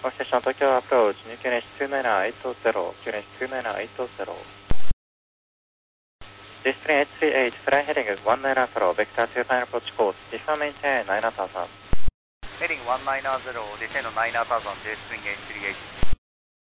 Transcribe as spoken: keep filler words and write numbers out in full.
All station Tokyo approach, New Q N H two nine eight zero, Q N H two nine eight zero. Destination eight three eight, fly heading one nine zero, vector two final approach course, descend maintain nine thousand. Heading one nine zero, descend nine thousand, destination eight three eight.